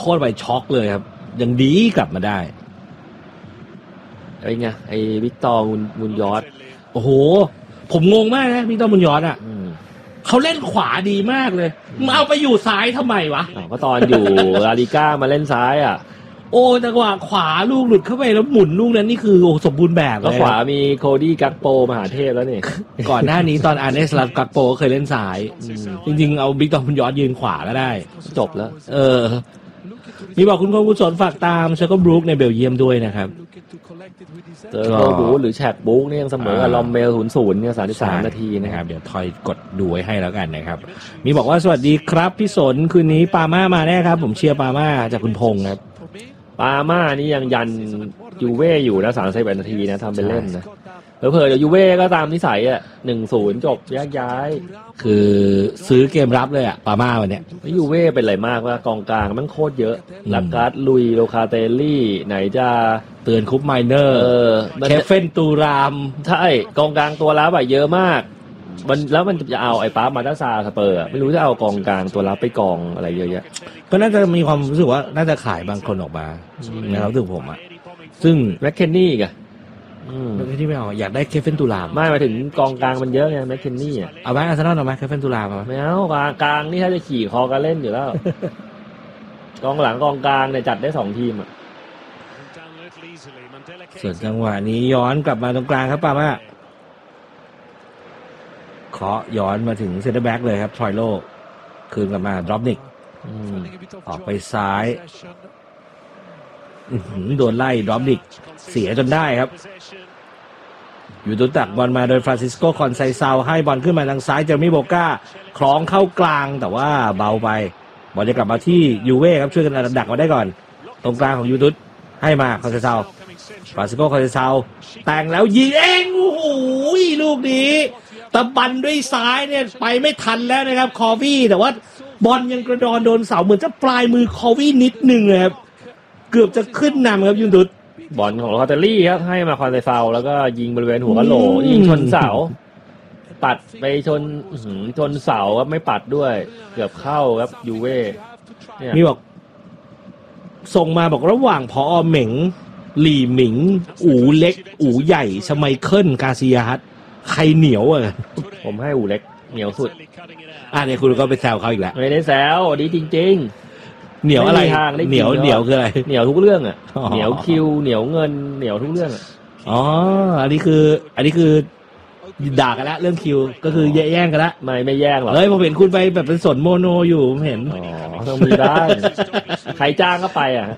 ทษไปช็อกเลยครับยังดีกลับมาได้ไอ้ไงไอ้วิกตอร์มุนยอร์โอ้โหผมงงมากนะวิกตอร์มุนยอร์อ่ะเขาเล่นขวาดีมากเลยมาเอาไปอยู่ซ้ายทำไมวะก็ตอนอยู่ลาลิก้ามาเล่นซ้ายอ่ะโอ้จังหวะขวาลูกหลุดเข้าไปแล้วหมุนลูกนั้นนี่คือโอ้สมบูรณ์แบบเลยก็ขวามีโคดี้กักโปมหาเทพแล้วนี่ก่อนหน้านี้ตอนอาร์เนสลัดกักโปก็เคยเล่นซ้ายจริงๆเอาบิ๊กตอมพุนยอดยืนขวาก็ได้จบแล้วมีบอกคุณกุศลฝากตามเชคโกบรูคในเบลเยียมด้วยนะครับเจอโกบูหรือแชกบู๊เนี่ยยังเสมอกับลอมเมล 0-0 เนี่ย33 นาทีนะครับเดี๋ยวทอยกดดูไว้ให้แล้วกันนะครับมีบอกว่าสวัสดีครับพี่สนคืนนี้ปาม่ามาแน่ครับผมเชียร์ปาม่าจากคุณพงษ์ครับปาม่านี่ยังยันยูเว่อยู่นะ31 นาทีนะทำเป็นเล่นนะเผลอๆเดี๋ยวยูเว่ก็ตามนิสัยอ่ะ 1-0 จบแยกย้ายคือซื้อเกมรับเลยอ่ะปาม่าวันเนี้ยยูเว่เป็นไรมากว่ากองกลางมันโคตรเยอะลักการ์ดลุยโลคาเตลลี่ไหนจะเตือนคุปไมเนอร์เคฟเฟนตูรามใช่กองกลางตัวรับเยอะมากแล้วมันจะเอาไอ้ป๊ามาตาซาสเปอร์ไม่รู้จะเอากองกลางตัวรับไปกองอะไรเยอะแยะก็น่าจะมีความรู้สึกว่าน่าจะขายบางคนออกมานะครับถึงผมอ่ะซึ่งแมคเคนนี่กะแมคเคนนี่ไม่เอาอยากได้เคฟเฟนตูรามไม่มาถึงกองกลางมันเยอะไงแมคเคนนี่อ่ะเอาไหมอาร์เซนอลเอาไหมเคฟเฟนตูรามไม่เอากลางนี่ถ้าจะขี่คอกันเล่นอยู่แล้วกองหลังกองกลางเนี่ยจัดได้2 ทีมอ่ะส่วนจังหวะนี้ย้อนกลับมาตรงกลางครับป้าม่าเคาะย้อนมาถึงเซนเตอร์แบ็กเลยครับทรอยโลคืนกลับมาดรอปนิกออกไปซ้ายโดนไล่ดรอปนิกเสียจนได้ครับอยู่ตัวตักบอลมาโดยฟรานซิสโกคอนไซซาวให้บอลขึ้นมาทางซ้ายเจอร์มี่โบก้าคล้องเข้ากลางแต่ว่าเบาไปบอลจะกลับมาที่ยูเว่ครับช่วยกันดักมาได้ก่อนตรงกลางของยูตุสให้มาคอนไซซาวฟรานซิสโกคอนไซซาวแต่งแล้วยิงเองโอ้โหลูกนี้ตะบันด้วยซ้ายเนี่ยไปไม่ทันแล้วนะครับคอวี่แต่ว่าบอลยังกระดอนโดนเสาเหมือนจะปลายมือคอวี่นิดนึงครับเกือบจะขึ้นนำครับยูตุสบอลของลอตเตอรี่ครับให้มาคอนไซซาวแล้วก็ยิงบริเวณหัวกะโหลกยิงชนเสาปัดไปชนเสาครับไม่ปัดด้วยเกือบเข้าครับยูเว่มีบอกส่งมาบอกระหว่างพอเหม่งหลี่หมิงอูเล็กอูใหญ่ชไมเคิลกาซิยาสใครเหนียวอ่ะผมให้อูเล็กเหนียวสุดเนี่ยคุณก็ไปแซวเขาอีกแล้วไม่ได้แซวดีจริงๆเหนียวอะไรเหนียวคืออะไรเหนียวทุกเรื่องอ่ะเหนียวคิวเหนียวเงินเหนียวทุกเรื่องอ่ะอันนี้คือด่ากันแล้วเรื่องคิวก็คือแย่งกันแล้วไม่แย่งหรอกผมเห็นคุณไปแบบเป็นสนโมโนอยู่ผมเห็นต้องมีได้ใครจ้างก็ไปอ่ะ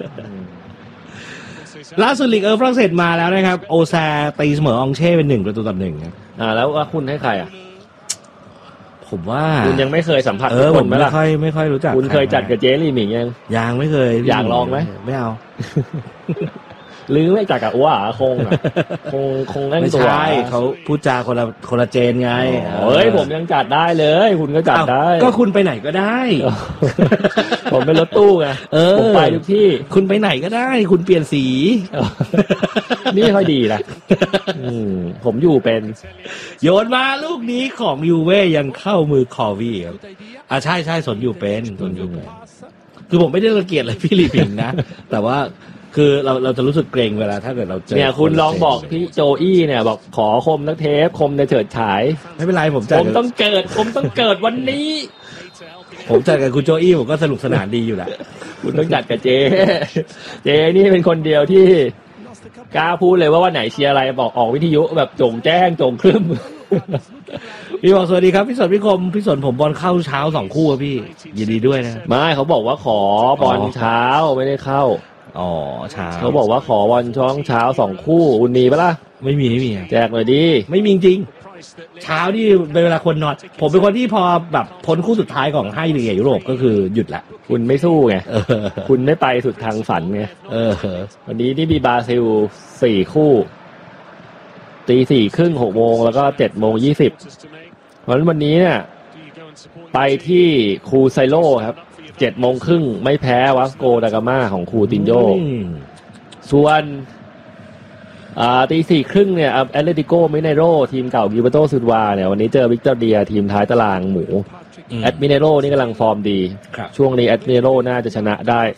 ล่าสุดลีกฝรั่งเศสมาแล้วนะครับโอแซตีเสมอองเช่เป็น1-1ครับแล้วคุณให้ใครอ่ะผมว่าคุณยังไม่เคยสัมผัสคนไหมล่ะไม่ค่อยรู้จักคุณเคยจัดกับเจลี่หมิงยังไม่เคยอยากลองไหมไม่เอาหรือไม่จัดกับอ้วคงเล่นตัวไม่ใช่เขาพูดจาคนละเจนไงผมยังจัดได้เลยคุณก็จัดได้ก็คุณไปไหนก็ได้ผมเป็นรถตู้ไงผมไปทุกที่คุณไปไหนก็ได้คุณเปลี่ยนสีนี่ค่อยดีนะผมอยู่เป็นโยนมาลูกนี้ของยูเว่ยังเข้ามือคอวี่ครับใช่สนอยู่เป็นคือผมไม่ได้รังเกียจอะไรพี่ลีพิงนะแต่ว่าคือเราจะรู้สึกเกรงเวลาถ้าเกิดเราเจอเนี่ยคุณลองบอกพี่โจอี้เนี่ยบอกขอคมนักเทปคมในเฉิดฉายไม่เป็นไรผมต้องเกิดวันนี้ผมจัดกับคุณโจอี้ผมก็สนุกสนานดีอยู่แหละคุณต้องจัดกับเจนี่เป็นคนเดียวที่กล้าพูดเลยว่าวันไหนเชียร์อะไรบอกออกวิทยุแบบโจ่งแจ้งโจ่งครึ้มพี่บอกสวัสดีครับพี่สนพี่คมพี่สนผมบอลเข้าเช้า2 คู่ครับพี่ยินดีด้วยนะไม่เขาบอกว่าขอบอลเช้าไม่ได้เข้าเช้าเขาบอกว่าขอบอลช่องเช้า2 คู่คุณมีปะล่ะไม่มีแจกหน่อยดีไม่มีจริงเช้านี่เป็นเวลาคนนอนผมเป็นคนที่พอแบบพ้นคู่สุดท้ายของให้ลีกยุโรปก็คือหยุดละคุณไม่สู้ไงคุณไม่ไปสุดทางฝันไงวันนี้นี่มีบราซิล4 คู่ 4:30 6 โมงแล้วก็7:20เพราะฉะนั้นวันนี้เนี่ยไปที่คูไซโลครับ7:30ไม่แพ้วัสโกดากาม่าของคูตินโญ่ส่วน4:30เนี่ยแอตเลติโกมิเนโรทีมเก่ากิลเบโตซูดวาเนี่ยวันนี้เจอวิกตอเรียทีมท้ายตารางหมูแอตมิเนโรนี่กำลังฟอร์มดีช่วงนี้แอตมิเนโรน่าจะชนะได้